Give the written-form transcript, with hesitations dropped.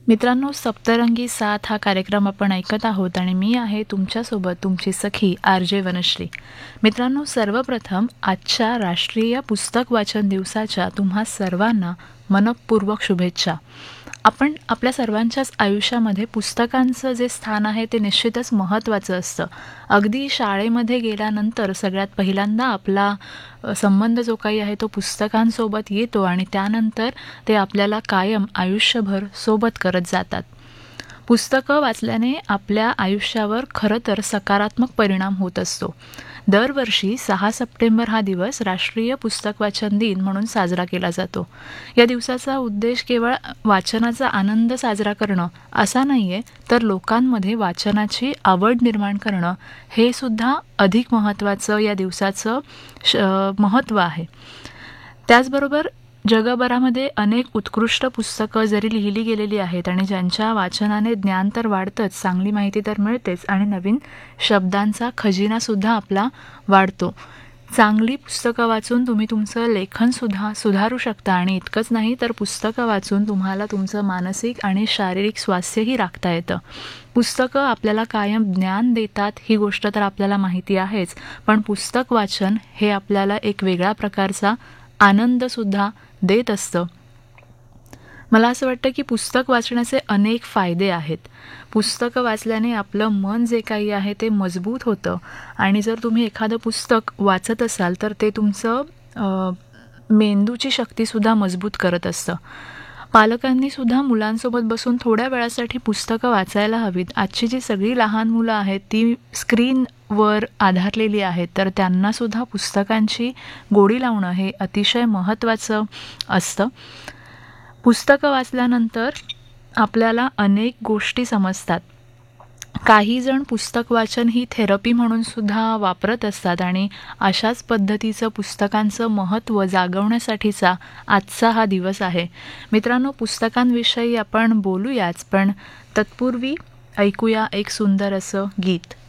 मित्रांनो, सप्तरंगी साथ हा कार्यक्रम आपण ऐकत आहोत आणि मी आहे तुमच्यासोबत तुमची सखी आर.जे. वनश्री. मित्रांनो, सर्वप्रथम आजच्या राष्ट्रीय पुस्तक वाचन दिवसाच्या तुम्हा सर्वांना मनःपूर्वक शुभेच्छा. आपण आपल्या सर्वांच्याच आयुष्यामध्ये पुस्तकांचं जे स्थान आहे ते निश्चितच महत्त्वाचं असतं. अगदी शाळेमध्ये गेल्यानंतर सगळ्यात पहिल्यांदा आपला संबंध जो काही आहे तो पुस्तकांसोबत येतो आणि त्यानंतर ते आपल्याला कायम आयुष्यभर सोबत करत जातात. पुस्तकं वाचल्याने आपल्या आयुष्यावर खरं तर सकारात्मक परिणाम होत असतो. दरवर्षी 6 सप्टेंबर हा दिवस राष्ट्रीय पुस्तक वाचन दिन म्हणून साजरा केला जातो. या दिवसाचा उद्देश केवळ वाचनाचा आनंद साजरा करणं असा नाही आहे, तर लोकांमध्ये वाचनाची आवड निर्माण करणं हे सुद्धा अधिक महत्त्वाचं या दिवसाचं महत्त्व आहे. त्याचबरोबर जगभरामध्ये अनेक उत्कृष्ट पुस्तकं जरी लिहिली गेलेली आहेत आणि ज्यांच्या वाचनाने ज्ञान तर वाढतंच, चांगली माहिती तर मिळतेच आणि नवीन शब्दांचा खजिनासुद्धा आपला वाढतो. चांगली पुस्तकं वाचून तुम्ही तुमचं लेखनसुद्धा सुधारू शकता आणि इतकंच नाही तर पुस्तकं वाचून तुम्हाला तुमचं मानसिक आणि शारीरिक स्वास्थ्यही राखता येतं. पुस्तकं आपल्याला कायम ज्ञान देतात ही गोष्ट तर आपल्याला माहिती आहेच, पण पुस्तक वाचन हे आपल्याला एक वेगळ्या प्रकारचा आनंदसुद्धा देत असतं. मला असं वाटतं की पुस्तक वाचण्याचे अनेक फायदे आहेत. पुस्तकं वाचल्याने आपलं मन जे काही आहे ते मजबूत होतं आणि जर तुम्ही एखादं पुस्तक वाचत असाल तर ते तुमचं मेंदूची शक्तीसुद्धा मजबूत करत असतं. पालकांनीसुद्धा मुलांसोबत बसून थोड्या वेळासाठी पुस्तकं वाचायला हवीत. आजची जी सगळी लहान मुलं आहेत ती स्क्रीनवर आधारलेली आहेत, तर त्यांनासुद्धा पुस्तकांची गोडी लावणं हे अतिशय महत्त्वाचं असतं. पुस्तकं वाचल्यानंतर आपल्याला अनेक गोष्टी समजतात. काही जण पुस्तक वाचन ही थेरपी म्हणून सुद्धा वापरत असतात आणि अशाच पद्धतीचं पुस्तकांचं महत्त्व जागवण्यासाठीचा आजचा हा दिवस आहे. मित्रांनो, पुस्तकांविषयी आपण बोलूयाच, पण तत्पूर्वी ऐकूया एक सुंदर असं गीत.